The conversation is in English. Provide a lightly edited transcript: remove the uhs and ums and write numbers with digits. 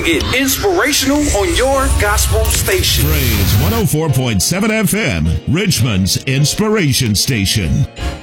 keeping it inspirational on your gospel station. Praise 104.7 FM, Richmond's inspiration station.